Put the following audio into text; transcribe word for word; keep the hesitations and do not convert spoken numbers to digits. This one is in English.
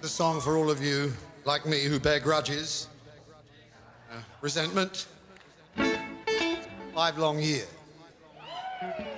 The song for all of you, like me, who bear grudges, uh, resentment. Five long years.